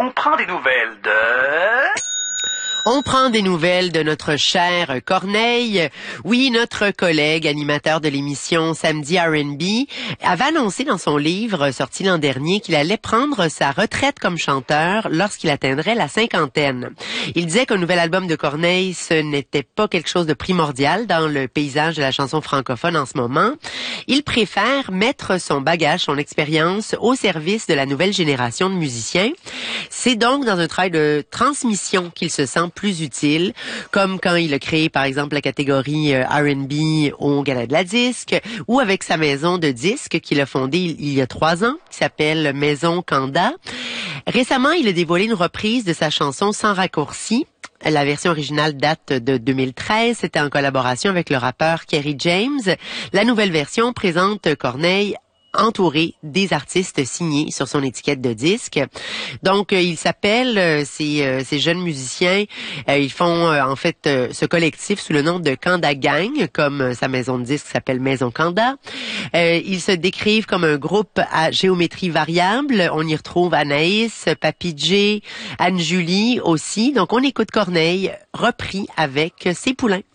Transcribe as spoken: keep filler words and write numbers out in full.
On prend des nouvelles de... On prend des nouvelles de notre cher Corneille. Oui, notre collègue animateur de l'émission Samedi R and B avait annoncé dans son livre sorti l'an dernier qu'il allait prendre sa retraite comme chanteur lorsqu'il atteindrait la cinquantaine. Il disait qu'un nouvel album de Corneille, ce n'était pas quelque chose de primordial dans le paysage de la chanson francophone en ce moment. Il préfère mettre son bagage, son expérience au service de la nouvelle génération de musiciens. C'est donc dans un travail de transmission qu'il se sent plus utile, comme quand il a créé par exemple la catégorie R and B au Gala de la Disque, ou avec sa maison de disques qu'il a fondée il y a trois ans, qui s'appelle Maison Kanda. Récemment, il a dévoilé une reprise de sa chanson Sans raccourci. La version originale date de deux mille treize, c'était en collaboration avec le rappeur Kerry James. La nouvelle version présente Corneille entouré des artistes signés sur son étiquette de disque. Donc, euh, il s'appelle, euh, ces, euh, ces jeunes musiciens, euh, ils font euh, en fait euh, ce collectif sous le nom de Kanda Gang, comme euh, sa maison de disque s'appelle Maison Kanda. Euh, ils se décrivent comme un groupe à géométrie variable. On y retrouve Anaïs, Papy J, Anne-Julie aussi. Donc, on écoute Corneille repris avec ses poulains.